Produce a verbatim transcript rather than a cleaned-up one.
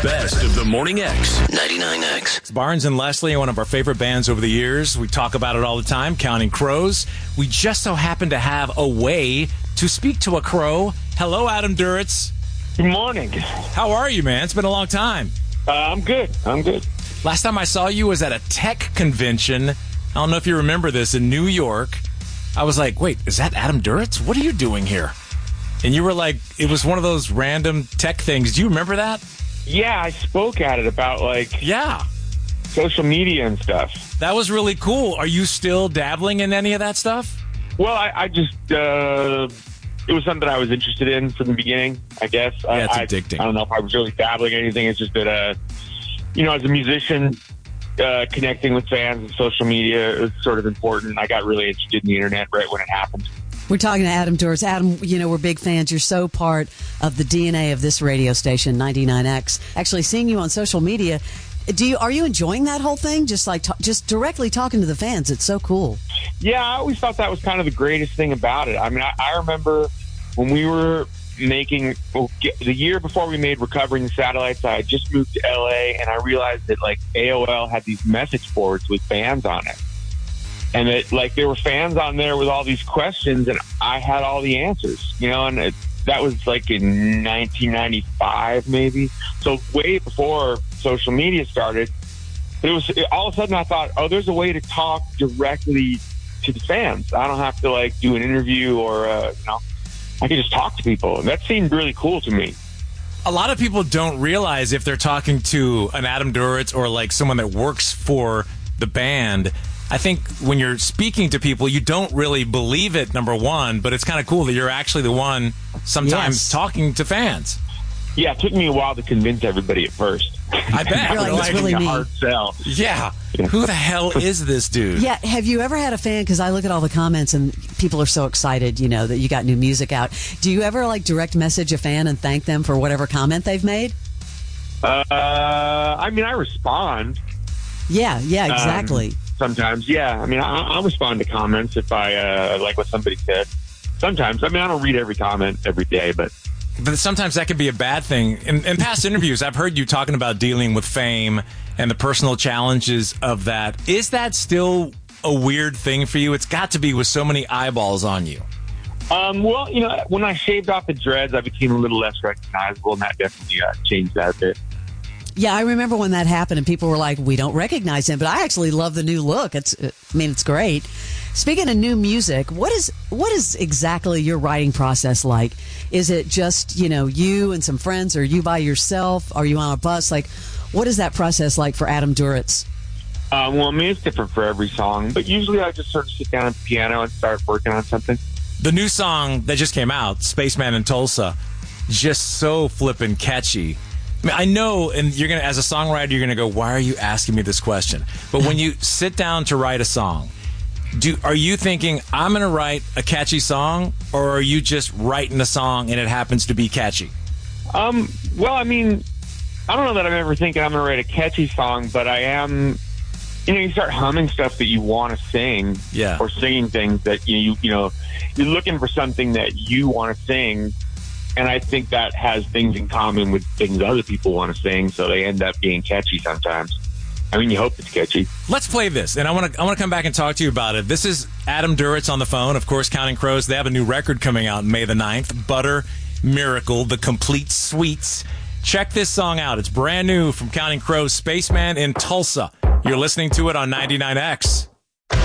best of the Morning X. ninety-nine X. It's Barnes and Leslie, one of our favorite bands over the years. We talk about it all the time, Counting Crows. We just so happen to have a way to speak to a crow. Hello, Adam Duritz. Good morning. How are you, man? It's been a long time. Uh, I'm good. I'm good. Last time I saw you was at a tech convention. I don't know if you remember this, in New York. I was like, wait, is that Adam Duritz? What are you doing here? And you were like, it was one of those random tech things. Do you remember that? Yeah, I spoke at it about, like, Yeah. social media and stuff. That was really cool. Are you still dabbling in any of that stuff? Well, I, I just, uh, it was something I was interested in from the beginning, I guess. Yeah, it's I, addicting. I, I don't know if I was really dabbling in anything. It's just that, uh, you know, as a musician, uh, connecting with fans and social media is sort of important. I got really interested in the internet right when it happened. We're talking to Adam Duritz. Adam, you know, we're big fans. You're so part of the D N A of this radio station, ninety-nine X. Actually, seeing you on social media, do you are you enjoying that whole thing? Just like t- just directly talking to the fans. It's so cool. Yeah, I always thought that was kind of the greatest thing about it. I mean, I, I remember when we were making well, the year before we made Recovering the Satellites, I had just moved to L A, and I realized that, like, A O L had these message boards with fans on it. And it, like, there were fans on there with all these questions, and I had all the answers, you know, and it, that was like in nineteen ninety-five, maybe. So way before social media started. But it was it, all of a sudden I thought, oh, there's a way to talk directly to the fans. I don't have to, like, do an interview or, uh, you know, I can just talk to people. And that seemed really cool to me. A lot of people don't realize if they're talking to an Adam Duritz or, like, someone that works for the band. I think when you're speaking to people, you don't really believe it, number one, but it's kind of cool that you're actually the one sometimes Yes. talking to fans. Yeah, it took me a while to convince everybody at first. I bet. You're like, They're it's like, really a me. hard sell. yeah. Who the hell is this dude? Yeah, have you ever had a fan, because I look at all the comments and people are so excited, you know, that you got new music out. Do you ever, like, direct message a fan and thank them for whatever comment they've made? Uh, I mean, I respond. Yeah, yeah, exactly. Um, sometimes, yeah. I mean, I, I'll respond to comments if I uh, like what somebody said. Sometimes. I mean, I don't read every comment every day, but... But sometimes that can be a bad thing. In, in past interviews, I've heard you talking about dealing with fame and the personal challenges of that. Is that still a weird thing for you? It's got to be with so many eyeballs on you. Um, well, you know, when I shaved off the dreads, I became a little less recognizable, and that definitely uh, changed that a bit. Yeah, I remember when that happened and people were like, we don't recognize him, but I actually love the new look. It's, I mean, it's great. Speaking of new music, what is what is exactly your writing process like? Is it just, you know, you and some friends, or you by yourself? Are you on a bus? Like, what is that process like for Adam Duritz? Um, well, I mean, it's different for every song, but usually I just sort of sit down at the piano and start working on something. The new song that just came out, Spaceman in Tulsa, just so flippin' catchy. I mean, I know, and you're gonna, as a songwriter, you're gonna go, "Why are you asking me this question?" But when you sit down to write a song, do are you thinking, "I'm gonna write a catchy song," or are you just writing a song and it happens to be catchy? Um, well, I mean, I don't know that I'm ever thinking I'm going to write a catchy song, but I am. You know, you start humming stuff that you want to sing, Yeah. or singing things that you you, you know, you're looking for something that you want to sing. And I think that has things in common with things other people want to sing, so they end up being catchy sometimes. I mean, you hope it's catchy. Let's play this, and I want to I want to come back and talk to you about it. This is Adam Duritz on the phone, of course, Counting Crows. They have a new record coming out May the ninth, Butter Miracle, The Complete Suites. Check this song out. It's brand new from Counting Crows, Spaceman in Tulsa. You're listening to it on ninety-nine X.